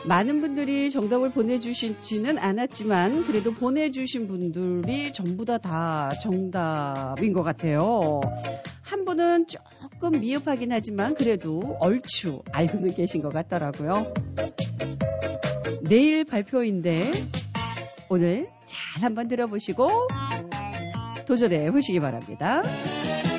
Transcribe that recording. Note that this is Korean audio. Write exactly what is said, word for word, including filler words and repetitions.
많은 분들이 정답을 보내주시지는 않았지만 그래도 보내주신 분들이 전부 다 다 정답인 것 같아요. 한 분은 조금 미흡하긴 하지만 그래도 얼추 알고는 계신 것 같더라고요. 내일 발표인데 오늘 잘 한번 들어보시고 도전해 보시기 바랍니다.